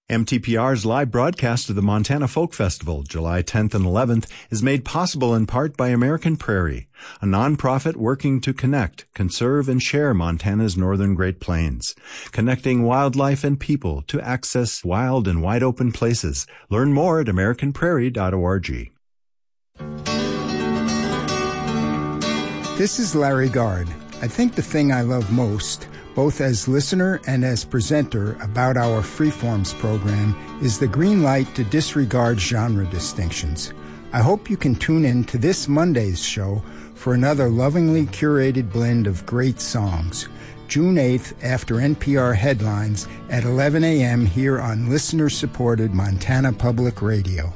MTPR's live broadcast of the Montana Folk Festival, July 10th and 11th, is made possible in part by American Prairie, a nonprofit working to connect, conserve, and share Montana's northern Great Plains, connecting wildlife and people to access wild and wide-open places. Learn more at americanprairie.org. This is Larry Gard. I think the thing I love most, both as listener and as presenter, about our Freeforms program is the green light to disregard genre distinctions. I hope you can tune in to this Monday's show for another lovingly curated blend of great songs. June 8th after NPR headlines at 11 a.m. here on listener-supported Montana Public Radio.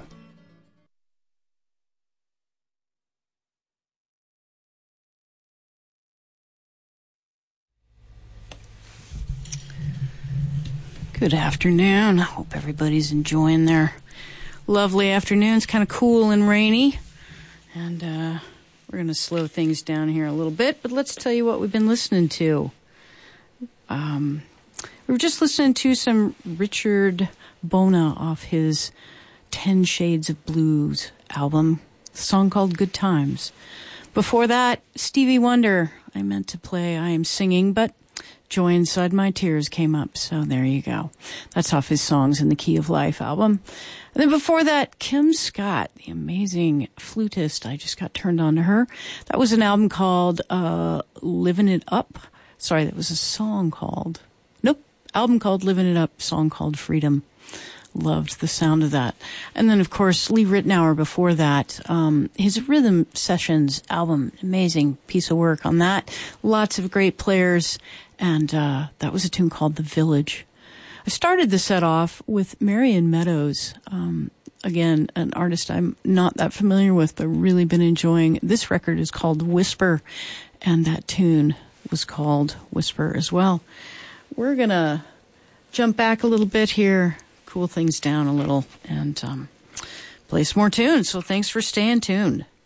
Good afternoon. I hope everybody's enjoying their lovely afternoon. It's kind of cool and rainy. And we're going to slow things down here a little bit. But let's tell you what we've been listening to. We were just listening to some Richard Bona off his 10 Shades of Blues album. A song called Good Times. Before that, Stevie Wonder. I meant to play I Am Singing, but Joy Inside My Tears came up, so there you go. That's off his Songs in the Key of Life album. And then before that, Kim Scott, the amazing flutist. I just got turned on to her. That was an album called Living It Up. Sorry, that was a song called... Nope, album called Living It Up, song called Freedom. Loved the sound of that. And then, of course, Lee Ritenour before that. His Rhythm Sessions album, amazing piece of work on that. Lots of great players. And that was a tune called The Village. I started the set off with Marion Meadows. Again, an artist I'm not that familiar with, but really been enjoying. This record is called Whisper, and that tune was called Whisper as well. We're going to jump back a little bit here, cool things down a little, and play some more tunes. So thanks for staying tuned.